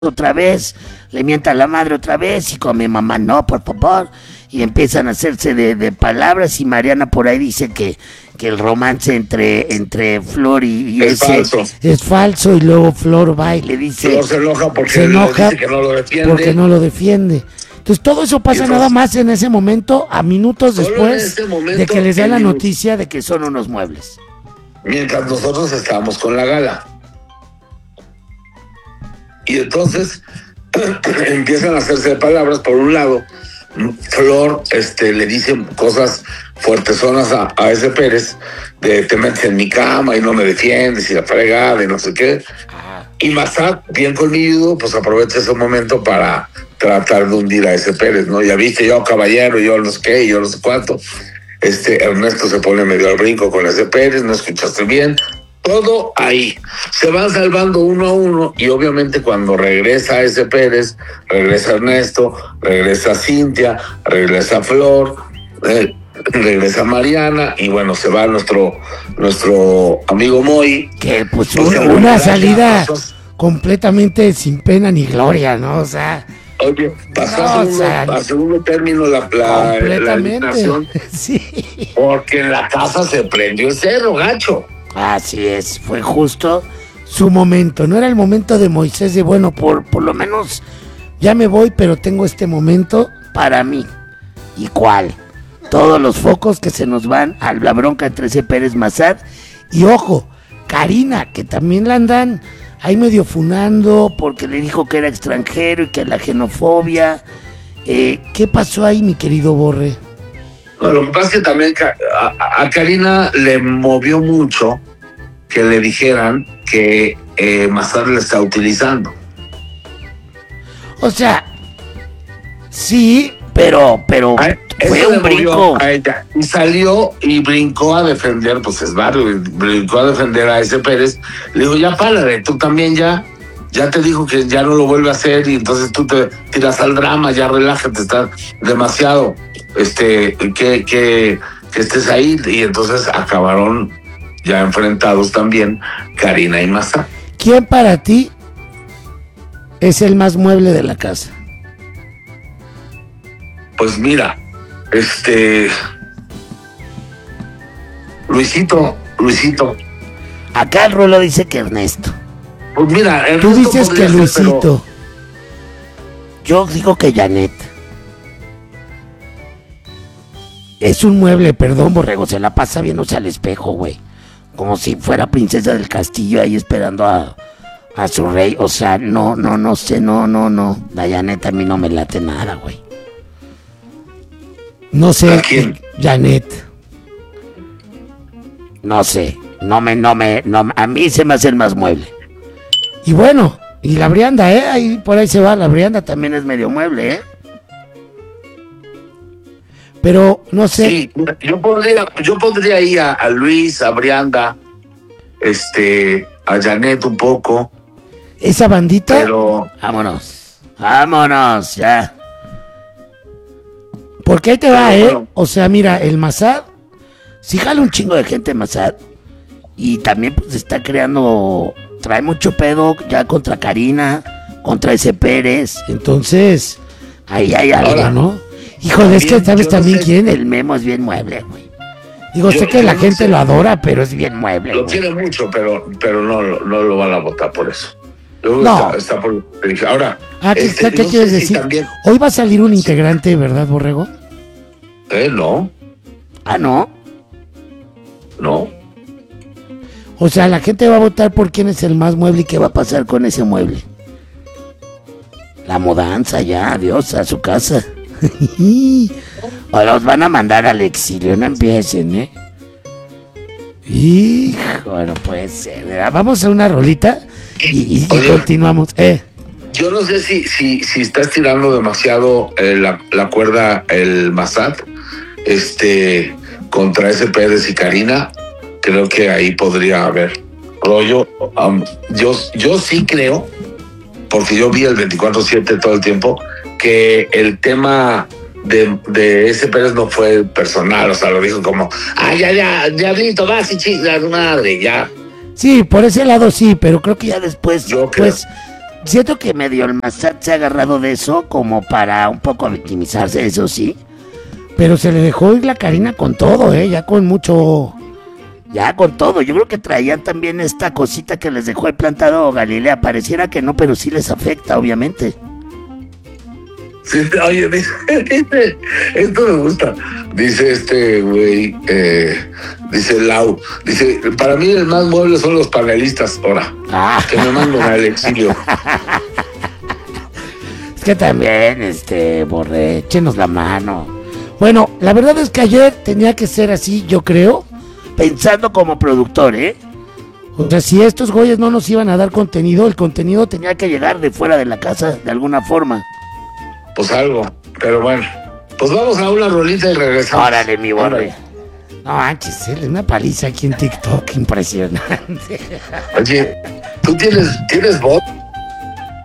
otra vez, le mienta a la madre otra vez y con mi mamá no, por favor. Y empiezan a hacerse de palabras y Mariana por ahí dice que el romance entre Flor y es ese falso. es falso, y luego Flor va y le dice... Flor se enoja porque dice que no lo defiende. Porque no lo defiende. Entonces todo eso pasa nada más en ese momento, a minutos después de que les da la noticia de que son unos muebles. Mientras nosotros estábamos con la gala. Y entonces empiezan a hacerse de palabras. Por un lado, Flor le dice cosas fuertezonas a ese Pérez, de te metes en mi cama y no me defiendes y la fregada y no sé qué. Y Massad, bien colmilludo, pues aprovecha ese momento para tratar de hundir a ese Pérez, ¿no? Ya viste, yo caballero, yo no sé qué, yo no sé cuánto. Ernesto se pone medio al brinco con ese Pérez, no escuchaste bien. Todo ahí. Se van salvando uno a uno y obviamente cuando regresa ese Pérez, regresa Ernesto, regresa Cintia, regresa Flor, regresa Mariana y bueno, se va nuestro amigo Moy. Que pues una salida completamente sin pena ni gloria, ¿no? O sea... Oye, pasó a segundo término la eliminación. Sí. Porque en la casa se prendió el cerro, gacho. Así es, fue justo su momento. No era el momento de Moisés de, bueno, por lo menos ya me voy, pero tengo este momento para mí. ¿Y cuál? Todos los focos que se nos van a la bronca entre ese Pérez Massad. Y ojo, Karina, que también la andan ahí medio funando porque le dijo que era extranjero y que la xenofobia. ¿Qué pasó ahí, mi querido Borre? No, lo que pasa es que también a Karina le movió mucho que le dijeran que Massad le está utilizando. O sea, sí, pero fue un brinco. A ella. Y salió y brincó a defender, pues es barrio, brincó a defender a ese Pérez. Le dijo, ya párale, tú también ya te dijo que ya no lo vuelve a hacer y entonces tú te tiras al drama, ya relájate, estás demasiado, que estés ahí. Y entonces acabaron ya enfrentados también Karina y Massad. ¿Quién para ti es el más mueble de la casa? Pues mira, Luisito. Acá el Rulo dice que Ernesto. Pues mira, tú dices que Luisito. Pero... Yo digo que Janet. Es un mueble, perdón, Borrego, se la pasa viéndose al espejo, güey. Como si fuera princesa del castillo ahí esperando a su rey. O sea, no sé, no. La Janet a mí no me late nada, güey. No sé. ¿A quién? Janet. No sé. No, a mí se me hace el más mueble. Y bueno, y la Brianda, ahí por ahí se va, la Brianda también es medio mueble, Pero no sé. Sí, yo pondría ahí a Luis, a Brianda, a Janet un poco. Esa bandita. Pero vámonos, ya. Porque ahí te va, bueno. O sea, mira, el Massad, sí jala un chingo de gente Massad. Y también pues está creando, trae mucho pedo ya contra Karina, contra ese Pérez. Entonces, ahí hay algo, ahora, ¿no? Híjole, es que sabes también quién, el Memo es bien mueble, güey. Digo, sé que la gente lo adora, pero es bien mueble. Lo quiere mucho, pero no lo van a votar por eso. No. Está por... Ahora, ¿qué quieres decir? También... Hoy va a salir un integrante, ¿verdad, Borrego? No. ¿No? No. O sea, la gente va a votar por quién es el más mueble y qué va a pasar con ese mueble. La mudanza ya, adiós a su casa. O los van a mandar al exilio, no empiecen, Hijo, no puede ser. Vamos a una rolita y continuamos. Yo no sé si está estirando demasiado la cuerda el Massad contra ese Pérez y Karina. Creo que ahí podría haber rollo. Yo sí creo, porque yo vi el 24/7 todo el tiempo, que el tema de ese Pérez no fue personal, o sea, lo dijo como, ya, Brito, vas y chingas, madre, ya. Sí, por ese lado sí, pero creo que ya después, Siento que medio el Massad se ha agarrado de eso como para un poco victimizarse, eso sí. Pero se le dejó ir la Karina con todo, ya con mucho... Ya con todo. Yo creo que traían también esta cosita que les dejó el plantado Galilea. Pareciera que no, pero sí les afecta, obviamente. Sí, oye, dice, esto me gusta. Dice este güey, dice Lau, dice, para mí el más mueble son los panelistas, ahora, que me manden al exilio. Es que también, Borre, échenos la mano. Bueno, la verdad es que ayer tenía que ser así, yo creo, pensando como productor, O sea, si estos güeyes no nos iban a dar contenido, el contenido tenía que llegar de fuera de la casa, de alguna forma. Pues algo, pero bueno. Pues vamos a una rolita y regresamos. Órale, mi Borre. No manches, una paliza aquí en TikTok impresionante. Oye, ¿tú tienes bot?